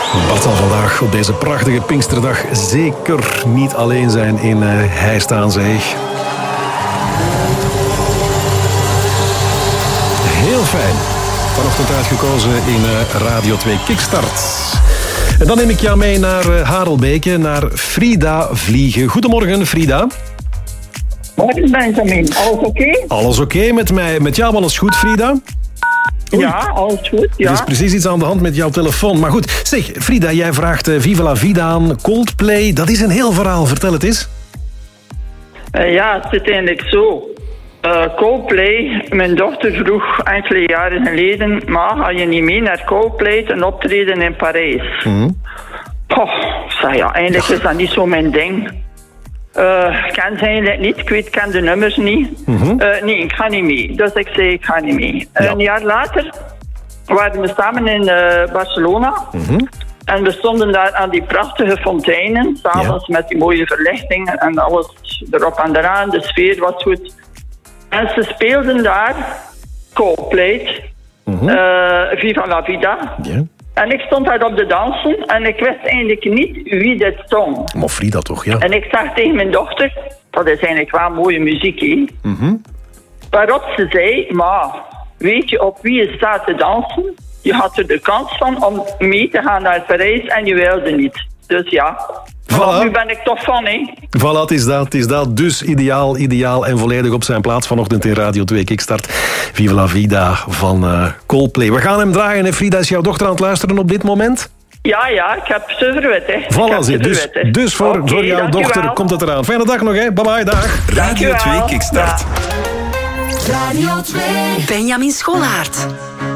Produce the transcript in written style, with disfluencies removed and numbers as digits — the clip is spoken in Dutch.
Bart zal vandaag op deze prachtige Pinksterdag zeker niet alleen zijn in Heist aan Zee. Heel fijn. Vanochtend uitgekozen in Radio 2 Kickstart. En dan neem ik jou mee naar Harelbeke, naar Frida Vliegen. Goedemorgen, Frida. Morgen, Benjamin. Alles oké? Alles oké met mij. Met jou alles goed, Frida? Oei. Ja, alles goed, ja. Er is precies iets aan de hand met jouw telefoon. Maar goed, zeg, Frida, jij vraagt Viva la Vida aan, Coldplay. Dat is een heel verhaal. Vertel het eens. Ja, het zit eigenlijk zo. Coldplay, mijn dochter vroeg enkele jaren geleden, ma, ga je niet mee naar Coldplay ten optreden in Parijs? Ik zei, ja, eigenlijk is dat niet zo mijn ding. Ik ken ze eigenlijk niet, ik ken de nummers niet. Nee, ik ga niet mee. Dus ik zei, ik ga niet mee. Een jaar later waren we samen in Barcelona. En we stonden daar aan die prachtige fonteinen, s'avonds met die mooie verlichtingen en alles erop en eraan. De sfeer was goed. En ze speelden daar Coldplay, Viva la Vida. Ja. En ik stond daar op de dansen en ik wist eigenlijk niet wie dit zong. Maar Frida toch, ja. En ik zeg tegen mijn dochter, dat is eigenlijk wel mooie muziek, hè. Waarop ze zei, ma, weet je op wie je staat te dansen? Je had er de kans van om mee te gaan naar Parijs en je wilde niet. Dus ja, Voilà. nu ben ik toch van, hè. Voilà, het is dat. Dus ideaal en volledig op zijn plaats vanochtend in Radio 2 Kickstart. Viva la Vida van Coldplay. We gaan hem draaien. En Frida, is jouw dochter aan het luisteren op dit moment? Ja, ik heb ze verwit, hè. Voilà, dus voor jouw dochter komt het eraan. Fijne dag nog, hè. Bye-bye, dag. Radio 2 Kickstart. Radio 2. Benjamin Scholaert.